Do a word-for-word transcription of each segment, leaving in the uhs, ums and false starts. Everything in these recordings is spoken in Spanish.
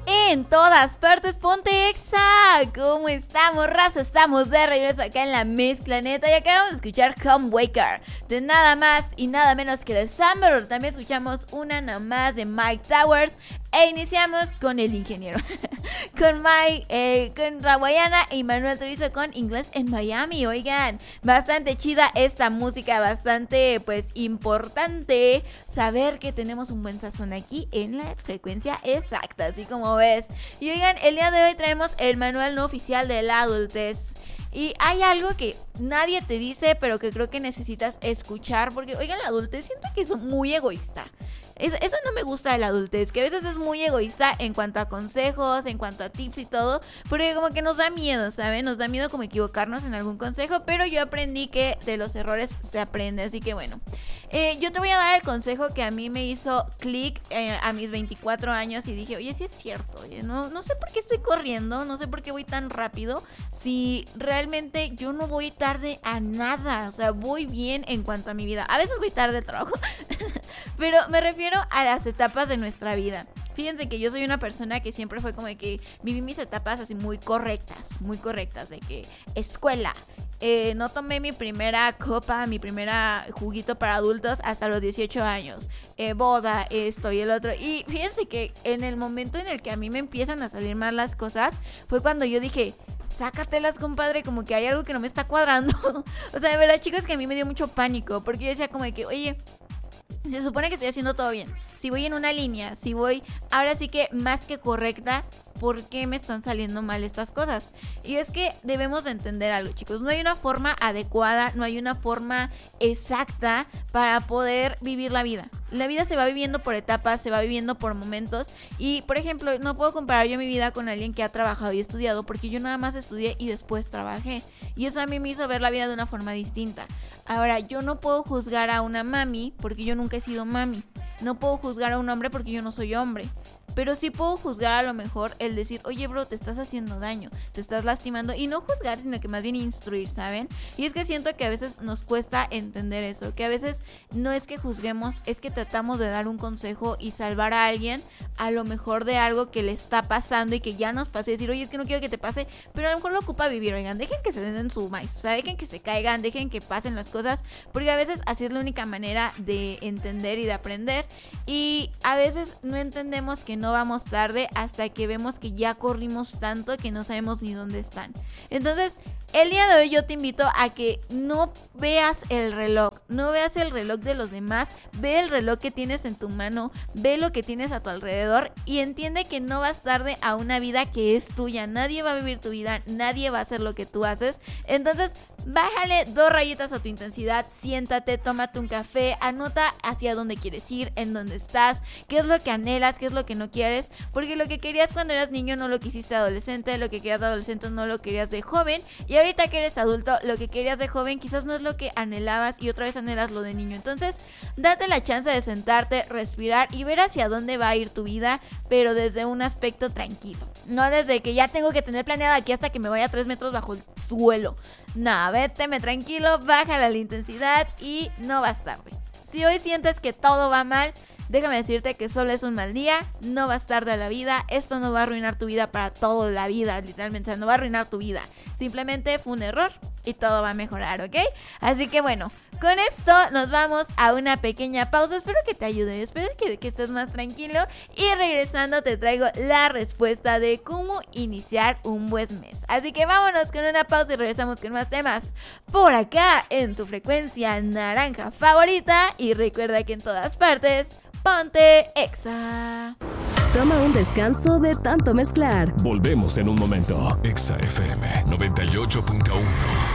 En todas partes, ponte Exa. ¿Cómo estamos, raza? Estamos de regreso acá en la mezcla neta y acabamos de escuchar Homewaker de nada más y nada menos que de Summer. También escuchamos una nomás de Mike Towers e iniciamos con el ingeniero, con Mike, eh, con Rawayana y Manuel Turizo con Inglés en Miami. Oigan, bastante chida esta música, bastante pues importante saber que tenemos un buen sazón aquí en la frecuencia exacta, así como ves. Y oigan, el día de hoy traemos el manual no oficial de la adultez. Y hay algo que nadie te dice, pero que creo que necesitas escuchar, porque oigan, la adultez siento que es muy egoísta. Es, eso no me gusta de la adultez, que a veces es muy egoísta en cuanto a consejos, en cuanto a tips y todo, porque como que nos da miedo, ¿saben? Nos da miedo como equivocarnos en algún consejo, pero yo aprendí que de los errores se aprende, así que bueno. Eh, yo te voy a dar el consejo que a mí me hizo clic eh, a mis veinticuatro años y dije, oye, sí es cierto, oye, no, no sé por qué estoy corriendo, no sé por qué voy tan rápido, si realmente yo no voy tarde a nada, o sea, voy bien en cuanto a mi vida. A veces voy tarde al trabajo, pero me refiero a las etapas de nuestra vida. Fíjense que yo soy una persona que siempre fue como de que viví mis etapas así muy correctas, muy correctas, de que escuela, eh, no tomé mi primera copa, mi primera juguito para adultos hasta los dieciocho años, eh, boda, esto y el otro. Y fíjense que en el momento en el que a mí me empiezan a salir mal las cosas, fue cuando yo dije, sácatelas, compadre, como que hay algo que no me está cuadrando. O sea, de verdad, chicos, que a mí me dio mucho pánico, porque yo decía como de que, oye, se supone que estoy haciendo todo bien, si voy en una línea, si voy ahora sí que más que correcta, ¿por qué me están saliendo mal estas cosas? Y es que debemos entender algo, chicos. No hay una forma adecuada, no hay una forma exacta para poder vivir la vida. La vida se va viviendo por etapas, se va viviendo por momentos. Y, por ejemplo, no puedo comparar yo mi vida con alguien que ha trabajado y estudiado, porque yo nada más estudié y después trabajé. Y eso a mí me hizo ver la vida de una forma distinta. Ahora, yo no puedo juzgar a una mami porque yo nunca he sido mami. No puedo juzgar a un hombre porque yo no soy hombre. Pero sí puedo juzgar a lo mejor el decir, oye bro, te estás haciendo daño, te estás lastimando. Y no juzgar, sino que más bien instruir, ¿saben? Y es que siento que a veces nos cuesta entender eso, que a veces no es que juzguemos, es que tratamos de dar un consejo y salvar a alguien a lo mejor de algo que le está pasando y que ya nos pasó, y decir, oye, es que no quiero que te pase, pero a lo mejor lo ocupa vivir. Oigan, dejen que se den en su maíz, o sea, dejen que se caigan, dejen que pasen las cosas, porque a veces así es la única manera de entender y de aprender. Y a veces no entendemos que no vamos tarde hasta que vemos que ya corrimos tanto que no sabemos ni dónde están. Entonces, el día de hoy yo te invito a que no veas el reloj, no veas el reloj de los demás, ve el reloj que tienes en tu mano, ve lo que tienes a tu alrededor y entiende que no vas tarde a una vida que es tuya. Nadie va a vivir tu vida, nadie va a hacer lo que tú haces. Entonces, bájale dos rayitas a tu intensidad, siéntate, tómate un café, anota hacia dónde quieres ir, en dónde estás, qué es lo que anhelas, qué es lo que no quieres, porque lo que querías cuando eras niño no lo quisiste adolescente, lo que querías de adolescente no lo querías de joven, y ahorita que eres adulto, lo que querías de joven quizás no es lo que anhelabas y otra vez anhelas lo de niño. Entonces, date la chance de sentarte, respirar y ver hacia dónde va a ir tu vida, pero desde un aspecto tranquilo, no desde que ya tengo que tener planeada aquí hasta que me vaya tres metros bajo el suelo. No, véteme tranquilo, bájale la intensidad y no vas tarde. Si hoy sientes que todo va mal, déjame decirte que solo es un mal día, no vas tarde a la vida, esto no va a arruinar tu vida para toda la vida, literalmente, o sea, no va a arruinar tu vida, simplemente fue un error y todo va a mejorar, ¿ok? Así que bueno, con esto nos vamos a una pequeña pausa, espero que te ayude, espero que, que estés más tranquilo y regresando te traigo la respuesta de cómo iniciar un buen mes. Así que vámonos con una pausa y regresamos con más temas por acá en tu frecuencia naranja favorita y recuerda que en todas partes ponte Exa. Toma un descanso de tanto mezclar. Volvemos en un momento. Exa F M noventa y ocho punto uno.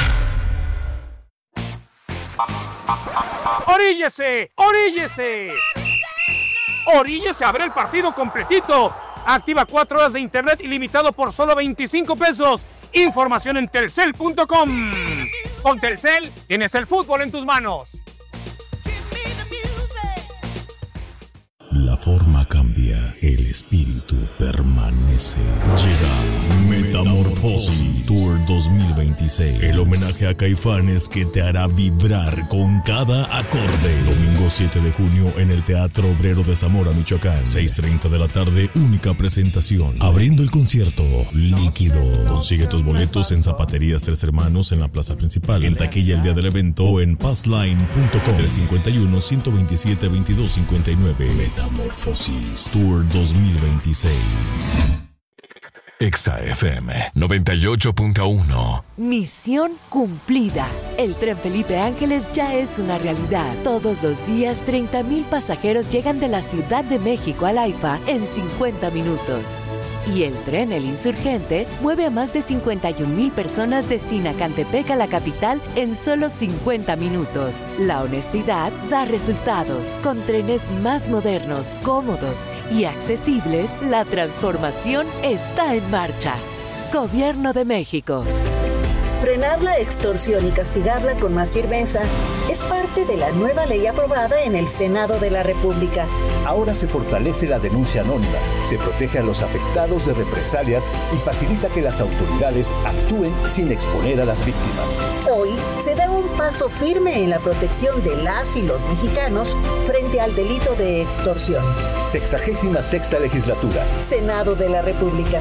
¡Oríllese! ¡Oríllese! ¡Oríllese a ver el partido completito! Activa cuatro horas de internet ilimitado por solo veinticinco pesos. Información en telcel punto com. Con Telcel tienes el fútbol en tus manos. La forma cambia, el espíritu espíritu permanece. Llega Metamorfosis Tour dos mil veintiséis. El homenaje a Caifanes que te hará vibrar con cada acorde. Domingo siete de junio en el Teatro Obrero de Zamora, Michoacán. seis treinta de la tarde, única presentación. Abriendo el concierto, Líquido. Consigue tus boletos en Zapaterías Tres Hermanos en la plaza principal, en taquilla el día del evento o en passline punto com. tres cinco uno, uno dos siete, veintidós cincuenta y nueve. Metamorfosis Tour dos mil veintiséis. Exa F M noventa y ocho punto uno. Misión cumplida. El tren Felipe Ángeles ya es una realidad. Todos los días, treinta mil pasajeros llegan de la Ciudad de México al AIFA en cincuenta minutos. Y el tren El Insurgente mueve a más de cincuenta y un mil personas de Sinacantepec a la capital en solo cincuenta minutos. La honestidad da resultados. Con trenes más modernos, cómodos y accesibles, la transformación está en marcha. Gobierno de México. Frenar la extorsión y castigarla con más firmeza es parte de la nueva ley aprobada en el Senado de la República. Ahora se fortalece la denuncia anónima, se protege a los afectados de represalias y facilita que las autoridades actúen sin exponer a las víctimas. Hoy se da un paso firme en la protección de las y los mexicanos frente al delito de extorsión. Sexagésima sexta legislatura. Senado de la República.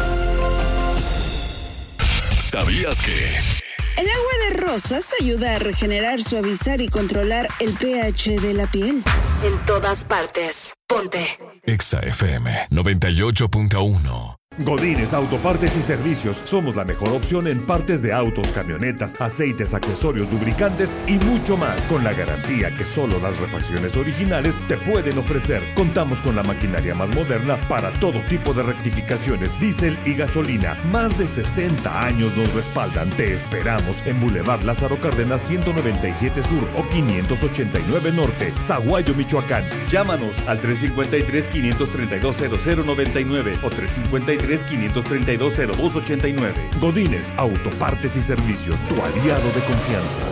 ¿Sabías que? El agua de rosas ayuda a regenerar, suavizar y controlar el pH de la piel. En todas partes. Ponte Exa F M noventa y ocho punto uno. Godínez Autopartes y Servicios. Somos la mejor opción en partes de autos, camionetas, aceites, accesorios, lubricantes y mucho más, con la garantía que solo las refacciones originales te pueden ofrecer. Contamos con la maquinaria más moderna para todo tipo de rectificaciones, diésel y gasolina. Más de sesenta años nos respaldan. Te esperamos en Boulevard Lázaro Cárdenas ciento noventa y siete Sur o quinientos ochenta y nueve Norte, Zaguayo, Michoacán. Llámanos al tres cinco tres, quinientos treinta y dos, cero cero noventa y nueve o tres cinco tres, quinientos treinta y dos, cero dos ochenta y nueve. Godínez Autopartes y Servicios, tu aliado de confianza.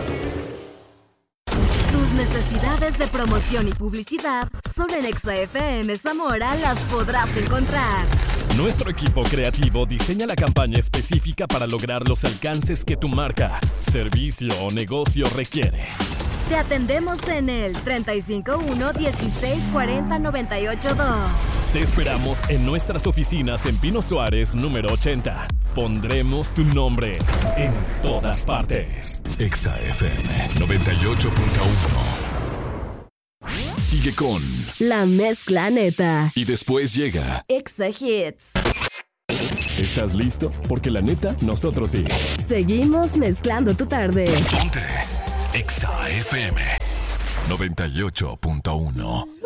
Tus necesidades de promoción y publicidad solo en Exa F M Zamora las podrás encontrar. Nuestro equipo creativo diseña la campaña específica para lograr los alcances que tu marca, servicio o negocio requiere. Te atendemos en el treinta y cinco uno, dieciséis cuarenta, noventa y ocho dos. Te esperamos en nuestras oficinas en Pino Suárez, número ochenta. Pondremos tu nombre en todas partes. Exa F M noventa y ocho punto uno. Sigue con La Mezcla Neta. Y después llega Exa Hits. ¿Estás listo? Porque la neta, nosotros sí. Seguimos mezclando tu tarde. Ponte Exa F M noventa y ocho punto uno.